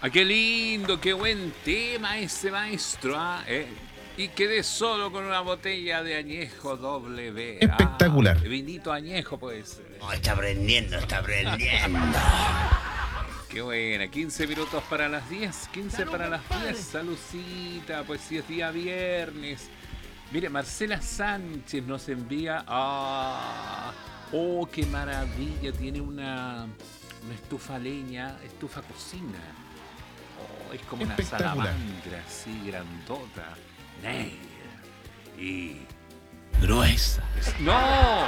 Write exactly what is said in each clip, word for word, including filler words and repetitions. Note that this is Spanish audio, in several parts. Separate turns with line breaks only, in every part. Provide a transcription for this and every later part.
Ah, qué lindo, qué buen tema ese maestro, ¿ah? ¿Eh? Y quedé solo con una botella de añejo W.
Espectacular.
Ah, vinito añejo, pues.
Oh, está aprendiendo, está aprendiendo.
Qué buena, quince minutos para las diez, quince para las diez, Salucita, pues si es día viernes. Mire, Marcela Sánchez nos envía, ah, oh, qué maravilla, tiene una, una estufa leña, estufa cocina. Oh, es como una salamandra así, grandota, negra y gruesa. ¡No!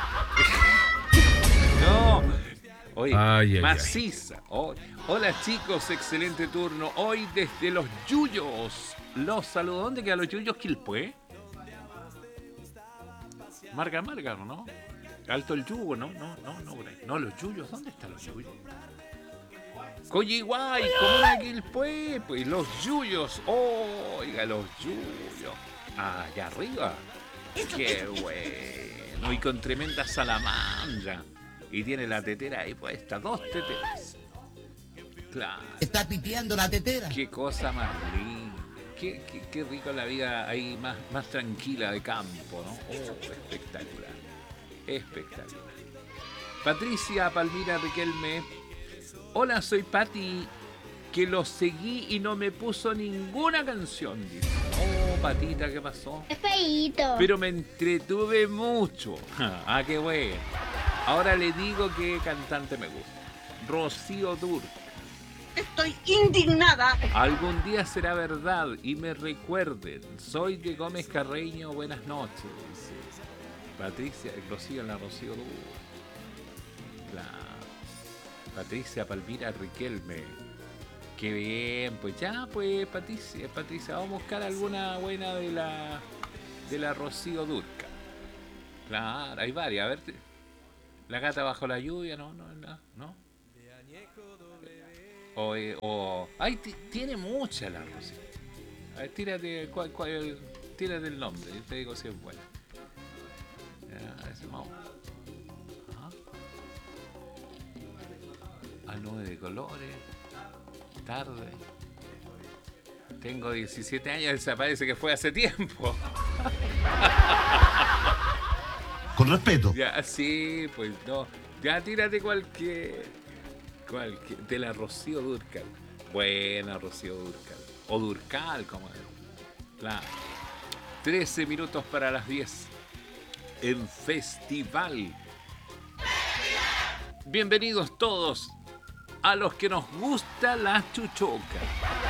¡No! Oye,
ay, ay,
maciza. Ay. Oh, hola chicos, excelente turno. Hoy desde Los Yuyos. Los saludo. ¿Dónde quedan Los Yuyos? Quilpué. Marga, Marga, ¿no? Alto el Yugo, ¿no? No, no, no, por ahí. No, Los Yuyos. ¿Dónde están Los Yuyos? Coyiguay, comuna Quilpué. Pues Los Yuyos. Oiga, Los Yuyos. Allá arriba. Qué bueno. Y con tremenda salamandra. Y tiene la tetera ahí puesta, dos teteras. Claro.
Está piteando la tetera.
Qué cosa más linda. Qué, qué, qué rico la vida ahí más, más tranquila de campo, ¿no? Oh, espectacular. Espectacular. Patricia Palmira Riquelme. Hola, soy Pati. Que lo seguí y no me puso ninguna canción, dice. Oh, Patita, ¿qué pasó?
Es feíto.
Pero me entretuve mucho. Ah, qué bueno. Ahora le digo qué cantante me gusta. Rocío Dúrcal.
Estoy indignada.
Algún día será verdad y me recuerden. Soy de Gómez Carreño. Buenas noches. Dice Patricia, Rocío, la Rocío Dúrcal. La Patricia Palmira Riquelme. Qué bien, pues ya, pues Patricia, Patricia, vamos a buscar alguna buena de la de la Rocío Dúrcal. Claro, hay varias, a ver. La gata bajo la lluvia, no, no, no, no. O, eh, o ay, t- tiene mucha la Rocío. A ver, tírate, cuál, cuál, tírate el nombre, yo te digo si es buena. Ya, ese vamos. Ajá. A nube de colores. Tarde. Tengo diecisiete años, se parece que fue hace tiempo.
Con respeto.
Ya, sí, pues no. Ya tírate cualquier. cualquier de la Rocío Dúrcal. Buena Rocío Dúrcal. O Dúrcal, como es. Claro. trece minutos para las diez. En Festival. Bienvenidos todos a los que nos gusta la chuchoca.